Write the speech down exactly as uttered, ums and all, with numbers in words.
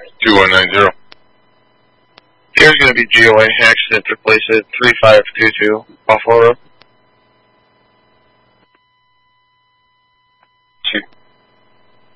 two one nine zero. Here's going to be G O A. Accident took place at three five two two Buffalo Road.